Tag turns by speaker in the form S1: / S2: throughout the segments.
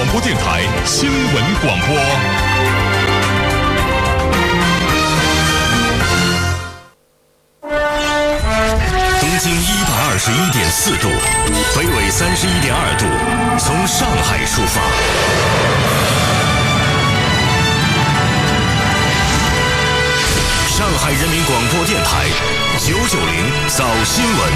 S1: 广播电台新闻广播。东经121.4度，北纬31.2度，从上海出发。上海人民广播电台990早新闻。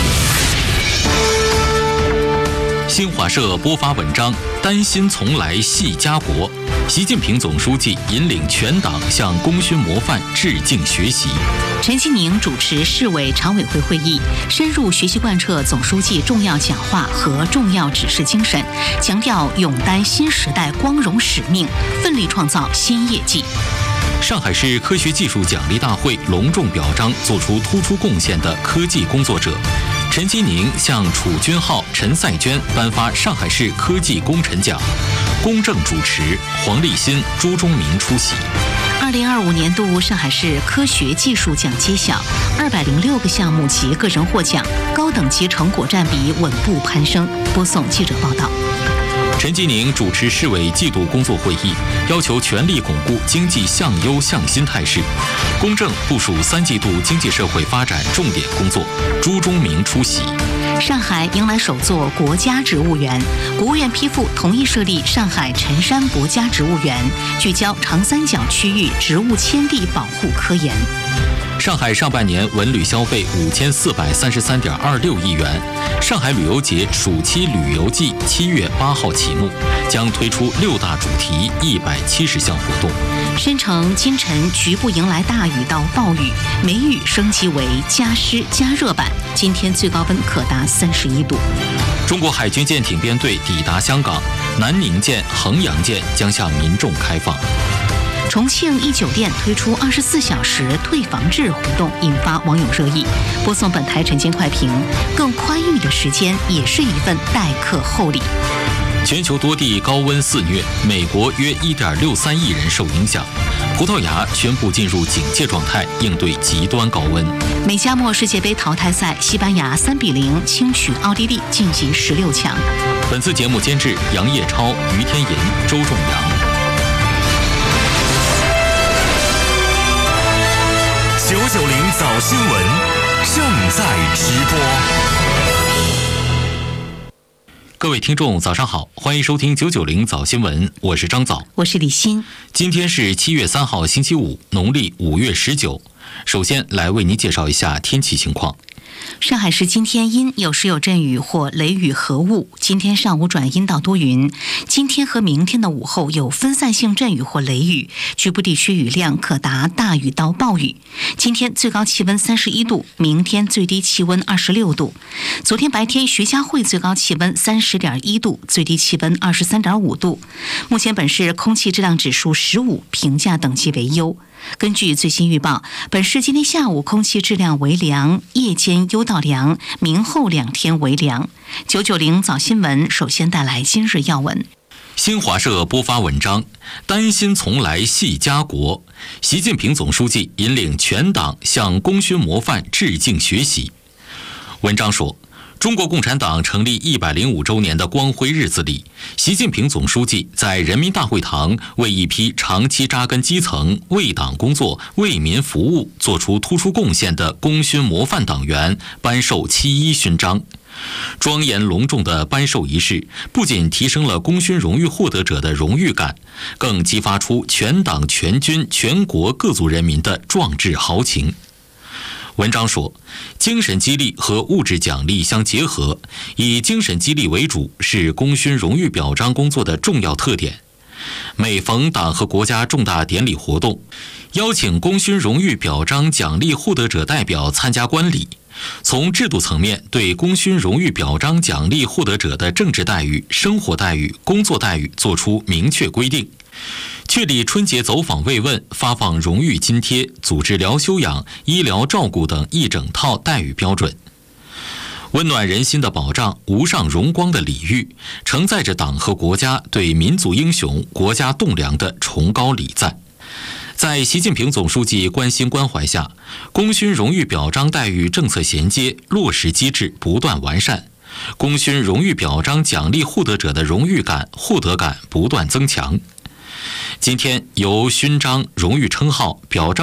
S2: 新华社播发文章：担心从来系家国。习近平总书记引领全党向功勋模范致敬学习。
S3: 陈吉宁主持市委常委会会议，深入学习贯彻总书记重要讲话和重要指示精神，强调勇担新时代光荣使命，奋力创造新业绩。
S2: 上海市科学技术奖励大会隆重表彰做出突出贡献的科技工作者。陈吉宁向楚君浩、陈赛娟颁发上海市科技功臣奖，公正主持，黄立新、朱忠明出席。
S3: 2025年度上海市科学技术奖揭晓，206个项目及个人获奖，高等级成果占比稳步攀升。播送记者报道。
S2: 陈吉宁主持市委季度工作会议，要求全力巩固经济向优向新态势，公正部署3季度经济社会发展重点工作。朱忠明出席。
S3: 上海迎来首座国家植物园，国务院批复同意设立上海辰山国家植物园，聚焦长三角区域植物迁地保护科研。
S2: 上海上半年文旅消费5433.26亿元。上海旅游节暑期旅游季7月8号启幕，将推出6大主题170项活动。
S3: 申城今晨局部迎来大雨到暴雨，梅雨升级为加湿加热版，今天最高温可达31度。
S2: 中国海军舰艇编队抵达香港，南宁舰、衡阳舰将向民众开放。
S3: 重庆一酒店推出24小时退房制活动，引发网友热议。播送本台晨间快评：更宽裕的时间也是一份待客厚礼。
S2: 全球多地高温肆虐，美国约1.63亿人受影响。葡萄牙宣布进入警戒状态，应对极端高温。
S3: 美加墨世界杯淘汰赛，西班牙3-0轻取奥地利，晋级16强。
S2: 本次节目监制杨业超、于天银、周仲阳。
S1: 990早新闻正在直播。
S2: 各位听众早上好，欢迎收听990早新闻，我是张早，
S3: 我是李欣。
S2: 今天是7月3号星期五，农历5月19。首先来为您介绍一下天气情况。
S3: 上海市今天阴，有时有阵雨或雷雨合雾，今天上午转阴到多云。今天和明天的午后有分散性阵雨或雷雨，局部地区雨量可达大雨到暴雨。今天最高气温31度，明天最低气温26度。昨天白天徐家汇最高气温30.1度，最低气温23.5度。目前本市空气质量指数15，评价等级为优。根据最新预报，本市今天下午空气质量为良，夜间优到良，明后2天为良。990早新闻首先带来今日要闻。
S2: 新华社播发文章：担心从来系家国。习近平总书记引领全党向功勋模范致敬学习。文章说，中国共产党成立105周年的光辉日子里，习近平总书记在人民大会堂为一批长期扎根基层、为党工作、为民服务做出突出贡献的功勋模范党员颁授7·1勋章。庄严隆重的颁授仪式不仅提升了功勋荣誉获得者的荣誉感，更激发出全党全军全国各族人民的壮志豪情。文章说，精神激励和物质奖励相结合，以精神激励为主是功勋荣誉表彰工作的重要特点。每逢党和国家重大典礼活动，邀请功勋荣誉表彰奖励获得者代表参加观礼，从制度层面对功勋荣誉表彰奖励获得者的政治待遇、生活待遇、工作待遇作出明确规定，确立春节走访慰问、发放荣誉津贴、组织疗休养、医疗照顾等一整套待遇标准。温暖人心的保障，无上荣光的礼遇，承载着党和国家对民族英雄、国家栋梁的崇高礼赞。在习近平总书记关心关怀下，功勋荣誉表彰待遇政策衔接落实机制不断完善， 功勋荣誉表彰奖励获得者的荣誉感、获得感不断增强。今天由勋章、荣誉称号、表彰